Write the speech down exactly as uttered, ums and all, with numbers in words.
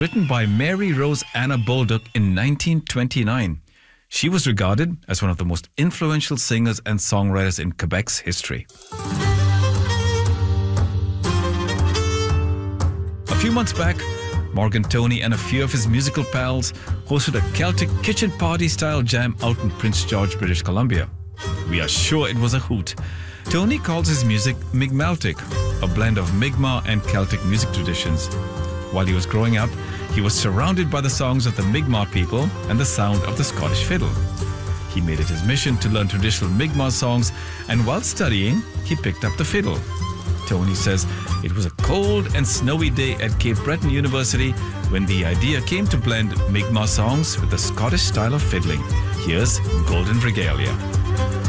written by Mary Rose Anna Bolduc in nineteen twenty-nine. She was regarded as one of the most influential singers and songwriters in Quebec's history. A few months back, Morgan Toney and a few of his musical pals hosted a Celtic kitchen party-style jam out in Prince George, British Columbia. We are sure it was a hoot. Toney calls his music Mi'kmaltic, a blend of Mi'kmaq and Celtic music traditions. While he was growing up, he was surrounded by the songs of the Mi'kmaq people and the sound of the Scottish fiddle. He made it his mission to learn traditional Mi'kmaq songs, and while studying, he picked up the fiddle. Toney says it was a cold and snowy day at Cape Breton University when the idea came to blend Mi'kmaq songs with the Scottish style of fiddling. Here's Golden Regalia.